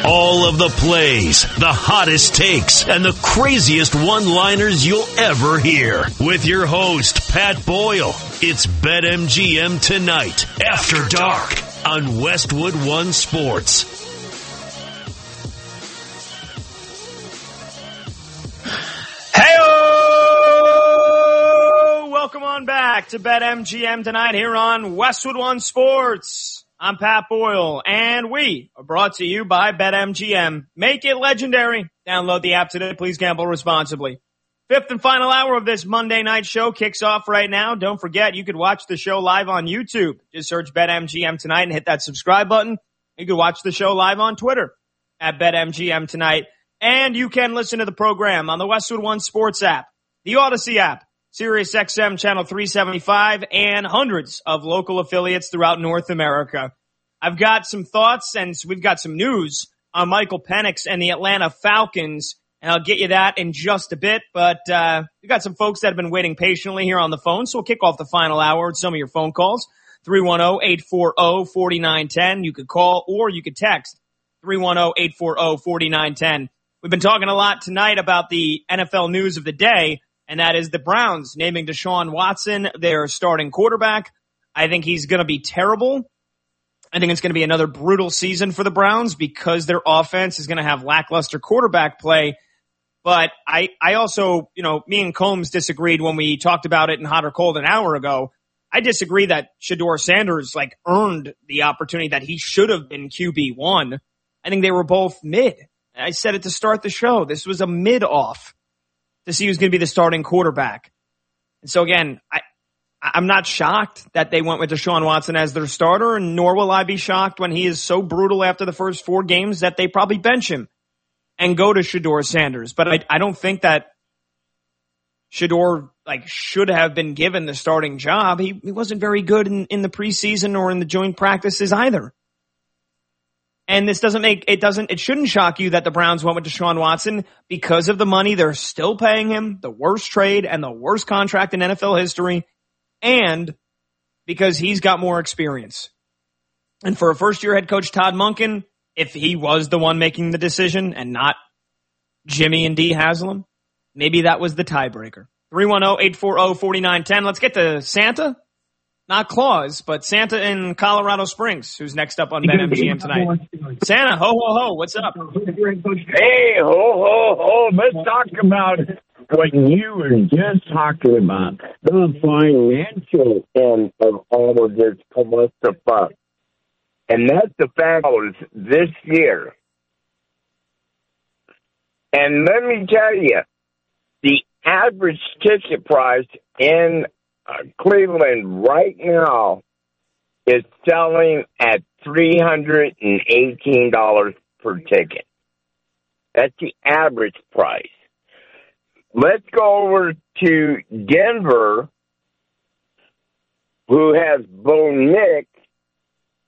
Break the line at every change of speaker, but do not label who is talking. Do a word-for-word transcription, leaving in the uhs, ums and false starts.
All of the plays, the hottest takes, and the craziest one-liners you'll ever hear. With your host, Pat Boyle. It's BetMGM Tonight, After Dark, on Westwood One Sports.
Hey-o! Welcome on back to BetMGM Tonight here on Westwood One Sports. I'm Pat Boyle, and we are brought to you by BetMGM. Make it legendary. Download the app today. Please gamble responsibly. Fifth and final hour of this Monday night show kicks off right now. Don't forget, you could watch the show live on YouTube. Just search BetMGM Tonight and hit that subscribe button. You could watch the show live on Twitter at BetMGM Tonight. And you can listen to the program on the Westwood One Sports app, the Odyssey app, Sirius X M Channel three seventy-five, and hundreds of local affiliates throughout North America. I've got some thoughts, and we've got some news on Michael Penix and the Atlanta Falcons, and I'll get you that in just a bit. But uh we've got some folks that have been waiting patiently here on the phone, so we'll kick off the final hour with some of your phone calls. three one zero, eight four zero, four nine one zero. You could call or you could text three one zero, eight four zero, four nine one zero. We've been talking a lot tonight about the N F L news of the day, and that is the Browns naming Deshaun Watson their starting quarterback. I think he's going to be terrible. I think it's going to be another brutal season for the Browns because their offense is going to have lackluster quarterback play. But I, I also, you know, me and Combs disagreed when we talked about it in Hot or Cold an hour ago. I disagree that Shedeur Sanders, like, earned the opportunity that he should have been Q B one. I think they were both mid. I said it to start the show. This was a mid-off to see who's going to be the starting quarterback. And so, again, I, I'm not shocked that they went with Deshaun Watson as their starter, and nor will I be shocked when he is so brutal after the first four games that they probably bench him and go to Shedeur Sanders. But I, I don't think that Shedeur, like, should have been given the starting job. He, he wasn't very good in, in the preseason or in the joint practices either. And this doesn't make, it doesn't, it shouldn't shock you that the Browns went with Deshaun Watson because of the money they're still paying him, the worst trade and the worst contract in N F L history, and because he's got more experience. And for a first-year head coach, Todd Monken, if he was the one making the decision and not Jimmy and Dee Haslam, maybe that was the tiebreaker. three one zero, eight four zero, four nine one zero. Let's get to Santa. Not Claus, but Santa in Colorado Springs, who's next up on BetMGM Tonight. Santa, ho, ho, ho, what's up?
Hey, ho, ho, ho, let's talk about what you were just talking about, the financial end of all of this collective fund. And that's the fact of this year. And let me tell you, the average ticket price in Uh, Cleveland right now is selling at three hundred eighteen dollars per ticket. That's the average price. Let's go over to Denver, who has Bo Nix